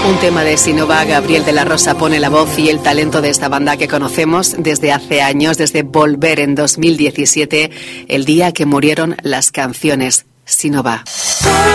Un tema de Sinova. Gabriel de la Rosa pone la voz y el talento de esta banda que conocemos desde hace años, desde Volver en 2017, el día que murieron las canciones. Sinova.